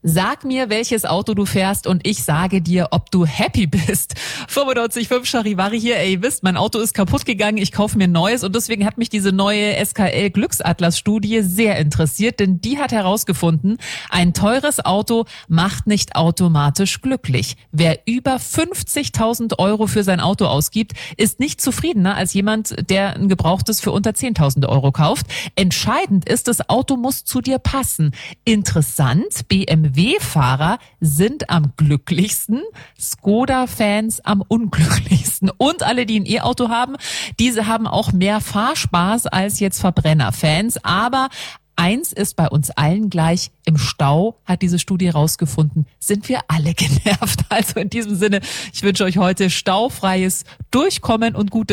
Sag mir, welches Auto du fährst und ich sage dir, ob du happy bist. 95.5 Charivari hier. Ey, wisst, mein Auto ist kaputt gegangen, ich kaufe mir ein neues und deswegen hat mich diese neue SKL Glücksatlas-Studie sehr interessiert, denn die hat herausgefunden, ein teures Auto macht nicht automatisch glücklich. Wer über 50.000 Euro für sein Auto ausgibt, ist nicht zufriedener als jemand, der ein gebrauchtes für unter 10.000 Euro kauft. Entscheidend ist, das Auto muss zu dir passen. Interessant, BMW-Fahrer sind am glücklichsten, Skoda-Fans am unglücklichsten. Und alle, die ein E-Auto haben, diese haben auch mehr Fahrspaß als jetzt Verbrenner-Fans. Aber eins ist bei uns allen gleich, im Stau, hat diese Studie rausgefunden, sind wir alle genervt. Also in diesem Sinne, ich wünsche euch heute staufreies Durchkommen und gute